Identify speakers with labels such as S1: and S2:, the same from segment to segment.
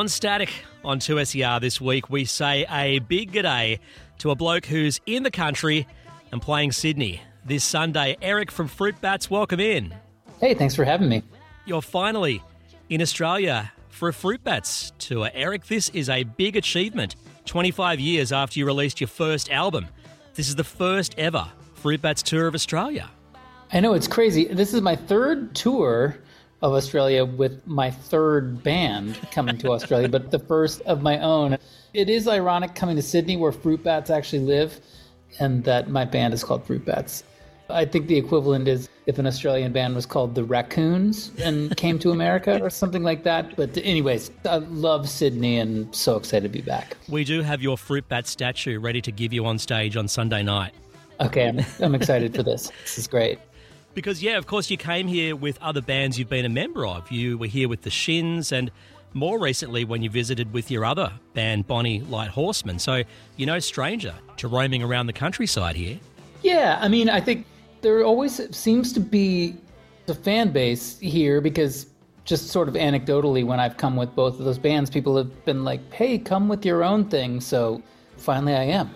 S1: On Static on 2SER this week, we say a big g'day to a bloke who's in the country and playing Sydney this Sunday. Eric from Fruit Bats, welcome in.
S2: Hey, thanks for having me.
S1: You're finally in Australia for a Fruit Bats tour. Eric, this is a big achievement. 25 years after you released your first album, this is the first ever Fruit Bats tour of Australia.
S2: I know, it's crazy. This is my third tour of Australia with my third band coming to Australia, but the first of my own. It is ironic coming to Sydney where Fruit Bats actually live and that my band is called Fruit Bats. I think the equivalent is if an Australian band was called the Raccoons and came to America or something like that. But anyways, I love Sydney and so excited to be back.
S1: We do have your Fruit Bats statue ready to give you on stage on Sunday night.
S2: Okay, I'm excited for this. This is great.
S1: Because, yeah, of course, you came here with other bands you've been a member of. You were here with the Shins and more recently when you visited with your other band, Bonnie Light Horseman. So you're no stranger to roaming around the countryside here.
S2: Yeah, I mean, I think there always seems to be a fan base here because just sort of anecdotally when I've come with both of those bands, people have been like, hey, come with your own thing. So finally I am.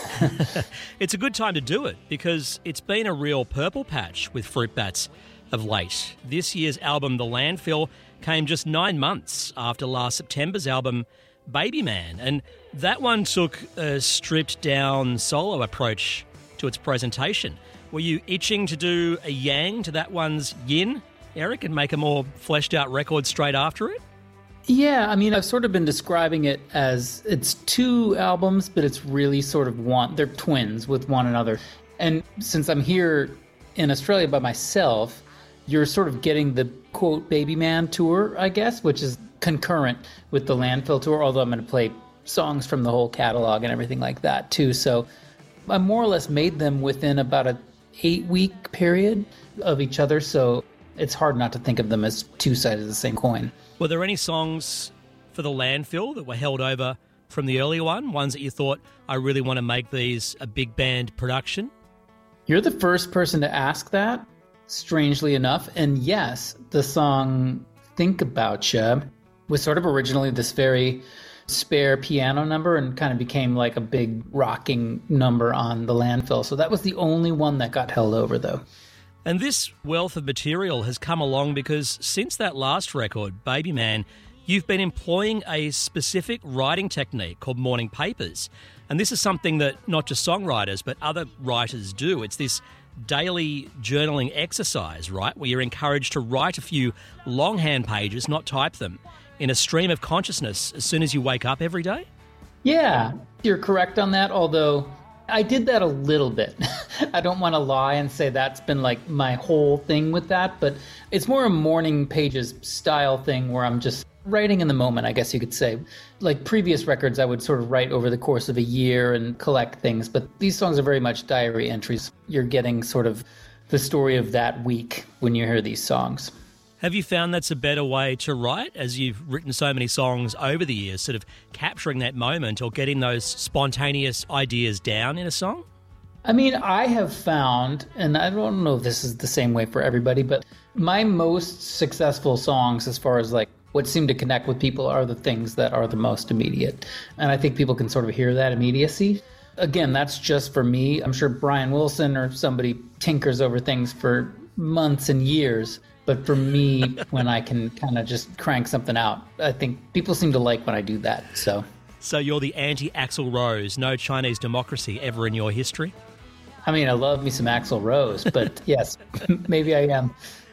S1: It's a good time to do it because it's been a real purple patch with Fruit Bats of late. This year's album, The Landfill, came just 9 months after last September's album, Baby Man, and that one took a stripped-down solo approach to its presentation. Were you itching to do a yang to that one's yin, Eric, and make a more fleshed-out record straight after it?
S2: Yeah, I mean, I've sort of been describing it as it's two albums, but it's really sort of one. They're twins with one another. And since I'm here in Australia by myself, you're sort of getting the, quote, Baby Man tour, I guess, which is concurrent with the Landfill tour, although I'm going to play songs from the whole catalog and everything like that, too. So I more or less made them within about a 8-week period of each other, so it's hard not to think of them as two sides of the same coin.
S1: Were there any songs for the Landfill that were held over from the earlier one, ones that you thought, I really want to make these a big band production?
S2: You're the first person to ask that, strangely enough. And yes, the song Think About Ya was sort of originally this very spare piano number and kind of became like a big rocking number on the Landfill. So that was the only one that got held over, though.
S1: And this wealth of material has come along because since that last record, Baby Man, you've been employing a specific writing technique called morning papers. And this is something that not just songwriters, but other writers do. It's this daily journaling exercise, right, where you're encouraged to write a few longhand pages, not type them, in a stream of consciousness as soon as you wake up every day?
S2: Yeah, you're correct on that, although I did that a little bit. I don't want to lie and say that's been like my whole thing with that, but it's more a morning pages style thing where I'm just writing in the moment, I guess you could say. Like previous records, I would sort of write over the course of a year and collect things, but these songs are very much diary entries. You're getting sort of the story of that week when you hear these songs.
S1: Have you found that's a better way to write as you've written so many songs over the years, sort of capturing that moment or getting those spontaneous ideas down in a song?
S2: I mean, I have found, and I don't know if this is the same way for everybody, but my most successful songs as far as like what seem to connect with people are the things that are the most immediate. And I think people can sort of hear that immediacy. Again, that's just for me. I'm sure Brian Wilson or somebody tinkers over things for months and years. But for me, when I can kind of just crank something out, I think people seem to like when I do that. So
S1: you're the anti-Axl Rose, no Chinese democracy ever in your history?
S2: I mean, I love me some Axl Rose, but yes, maybe I am.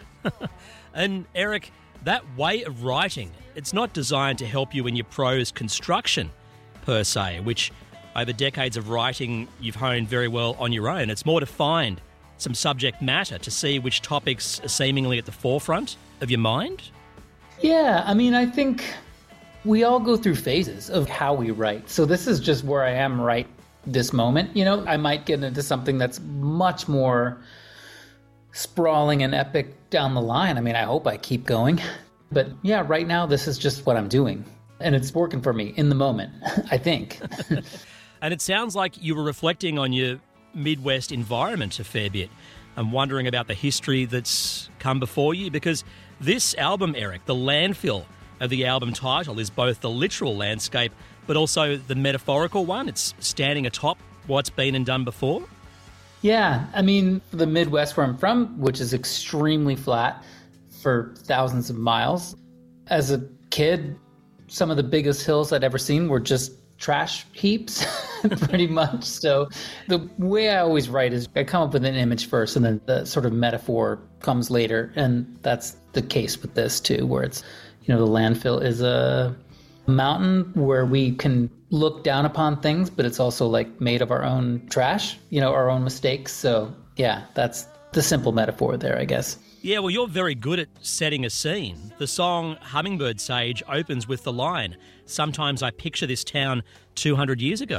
S1: And Eric, that way of writing, it's not designed to help you in your prose construction, per se, which over decades of writing you've honed very well on your own. It's more to find some subject matter to see which topics are seemingly at the forefront of your mind?
S2: Yeah, I mean, I think we all go through phases of how we write. So this is just where I am right this moment. You know, I might get into something that's much more sprawling and epic down the line. I mean, I hope I keep going. But yeah, right now, this is just what I'm doing. And it's working for me in the moment, I think.
S1: And it sounds like you were reflecting on your Midwest environment a fair bit and wondering about the history that's come before you, because this album, Eric, The Landfill, of the album title is both the literal landscape but also the metaphorical one. It's standing atop what's been and done before.
S2: Yeah, I mean, the Midwest where I'm from, which is extremely flat for thousands of miles. As a kid, some of the biggest hills I'd ever seen were just trash heaps, pretty much. So the way I always write is I come up with an image first and then the sort of metaphor comes later. And that's the case with this too, where it's, the landfill is a mountain where we can look down upon things, but it's also like made of our own trash, our own mistakes. So yeah, that's the simple metaphor there, I guess.
S1: Yeah, well, you're very good at setting a scene. The song Hummingbird Sage opens with the line, "Sometimes I picture this town 200 years ago."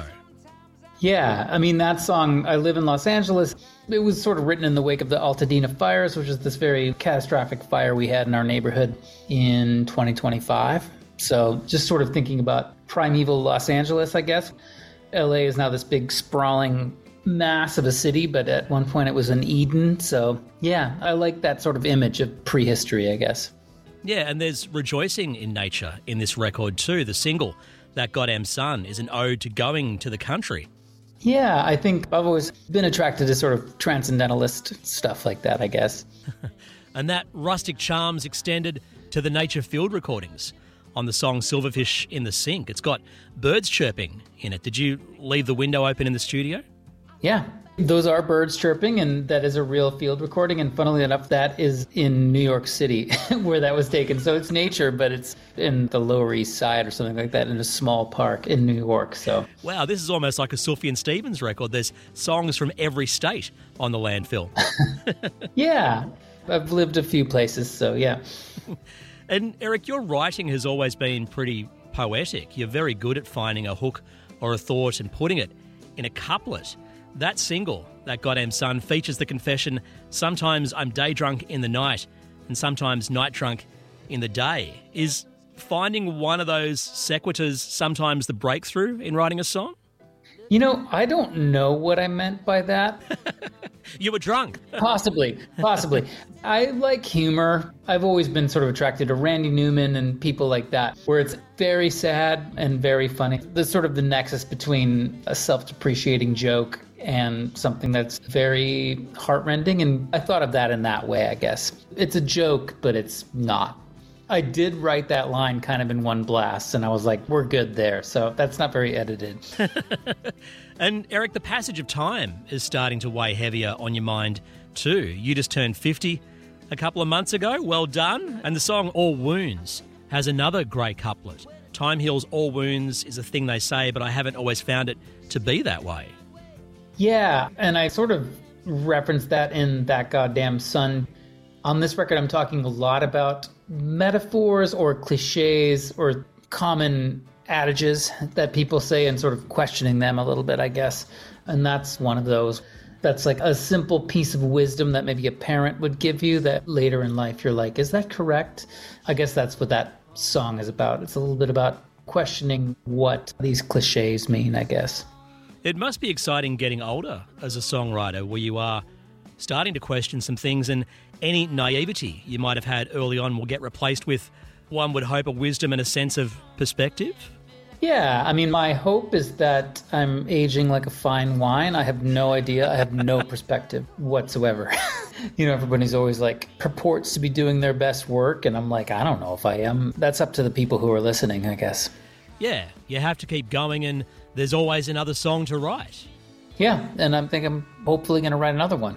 S2: Yeah, I mean, that song, I live in Los Angeles, it was sort of written in the wake of the Altadena fires, which is this very catastrophic fire we had in our neighborhood in 2025. So just sort of thinking about primeval Los Angeles, I guess. LA is now this big sprawling mass of a city, but at one point it was an Eden. So yeah, I like that sort of image of prehistory, I guess.
S1: Yeah, and there's rejoicing in nature in this record too. The single, That Goddamn Sun, is an ode to going to the country.
S2: Yeah, I think I've always been attracted to sort of transcendentalist stuff like that, I guess.
S1: And that rustic charm's extended to the nature field recordings on the song Silverfish in the Sink. It's got birds chirping in it. Did you leave the window open in the studio?
S2: Yeah, those are birds chirping, and that is a real field recording. And funnily enough, that is in New York City where that was taken. So it's nature, but it's in the Lower East Side or something like that in a small park in New York. So
S1: wow, this is almost like a Sufjan Stevens record. There's songs from every state on the landfill.
S2: Yeah, I've lived a few places, so yeah.
S1: And Eric, your writing has always been pretty poetic. You're very good at finding a hook or a thought and putting it in a couplet. That single, That Goddamn Sun, features the confession, "Sometimes I'm day drunk in the night and sometimes night drunk in the day." Is finding one of those sequiturs sometimes the breakthrough in writing a song?
S2: I don't know what I meant by that.
S1: You were drunk.
S2: Possibly. I like humor. I've always been sort of attracted to Randy Newman and people like that, where it's very sad and very funny. There's sort of the nexus between a self-depreciating joke and something that's very heartrending. And I thought of that in that way, I guess. It's a joke, but it's not. I did write that line kind of in one blast, and I was like, we're good there. So that's not very edited.
S1: And Eric, the passage of time is starting to weigh heavier on your mind too. You just turned 50 a couple of months ago. Well done. And the song All Wounds has another great couplet. "Time heals all wounds is a thing they say, but I haven't always found it to be that way."
S2: Yeah, and I sort of referenced that in That Goddamn Sun. On this record, I'm talking a lot about metaphors or cliches or common adages that people say and sort of questioning them a little bit, I guess. And that's one of those. That's like a simple piece of wisdom that maybe a parent would give you that later in life you're like, is that correct? I guess that's what that song is about. It's a little bit about questioning what these cliches mean, I guess.
S1: It must be exciting getting older as a songwriter, where you are starting to question some things, and any naivety you might have had early on will get replaced with, one would hope, a wisdom and a sense of perspective.
S2: Yeah, I mean, my hope is that I'm aging like a fine wine. I have no idea. I have no perspective whatsoever. Everybody's always like purports to be doing their best work, and I'm like, I don't know if I am. That's up to the people who are listening, I guess.
S1: Yeah, you have to keep going, and there's always another song to write.
S2: Yeah, and I'm hopefully going to write another one.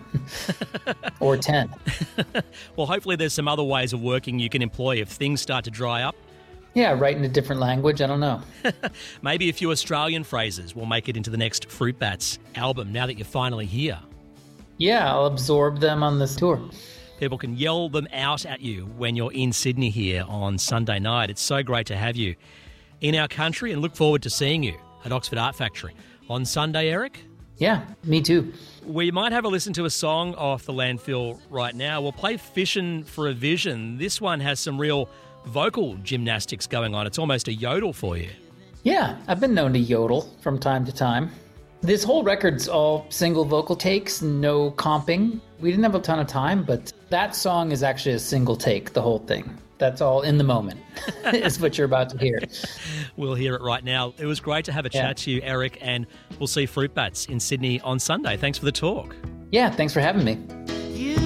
S2: Or 10.
S1: Well, hopefully there's some other ways of working you can employ if things start to dry up.
S2: Yeah, write in a different language, I don't know.
S1: Maybe a few Australian phrases will make it into the next Fruit Bats album now that you're finally here.
S2: Yeah, I'll absorb them on this tour.
S1: People can yell them out at you when you're in Sydney here on Sunday night. It's so great to have you in our country, and look forward to seeing you at Oxford Art Factory on Sunday, Eric.
S2: Yeah, me too.
S1: We might have a listen to a song off the landfill right now. We'll play Fishin' for a Vision. This one has some real vocal gymnastics going on. It's almost a yodel for you.
S2: Yeah, I've been known to yodel from time to time. This whole record's all single vocal takes, no comping. We didn't have a ton of time, but that song is actually a single take, the whole thing. That's all in the moment is what you're about to hear.
S1: We'll hear it right now. It was great to have a chat to you, Eric, and we'll see Fruit Bats in Sydney on Sunday. Thanks for the talk.
S2: Yeah, thanks for having me.